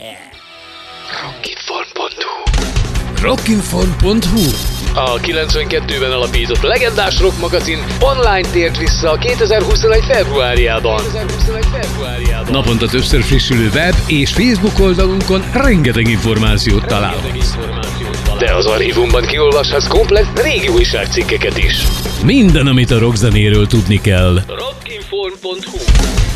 Rockinform.hu A 92-ben alapított legendás rock magazin online tért vissza a 2021. februárjában. Naponta többször frissülő web és Facebook oldalunkon rengeteg információt találhatsz. De az archívumban kiolvashatsz komplett régi újságcikkeket is. Minden, amit a rockzenéről tudni kell. Rockinform.hu